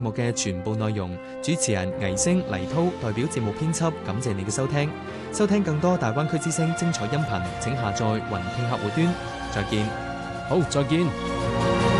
節目嘅全部內容，主持人倪星、黎濤代表節目編輯，感謝你嘅收聽。收聽更多大灣區之聲精彩音頻，請下載雲聽客戶端。再見。 好，再見。